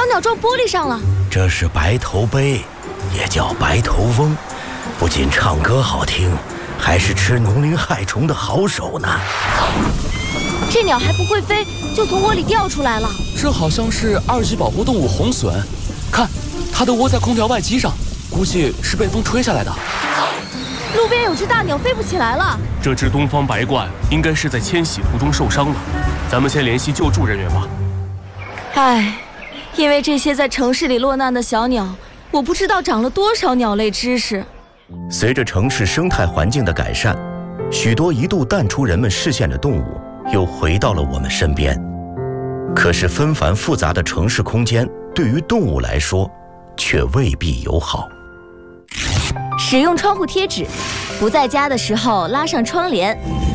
鸟撞玻璃上了。 这是白头鹎，也叫白头翁，不仅唱歌好听，还是吃农林害虫的好手呢。 这鸟还不会飞，就从窝里掉出来了。 这好像是2级保护动物红隼，看，它的窝在空调外机上，估计是被风吹下来的。 路边有只大鸟飞不起来了。 这只东方白鹳应该是在迁徙途中受伤了，咱们先联系救助人员吧。 唉，因为这些在城市里落难的小鸟，我不知道长了多少鸟类知识。 随着城市生态环境的改善，许多一度淡出人们视线的动物又回到了我们身边。可是纷繁复杂的城市空间对于动物来说却未必友好。 使用窗户贴纸，不在家的时候拉上窗帘，